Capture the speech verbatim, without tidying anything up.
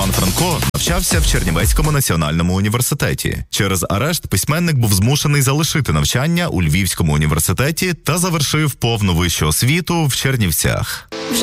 Іван Франко навчався в Чернівецькому національному університеті. Через арешт письменник був змушений залишити навчання у Львівському університеті та завершив повну вищу освіту в Чернівцях. Вже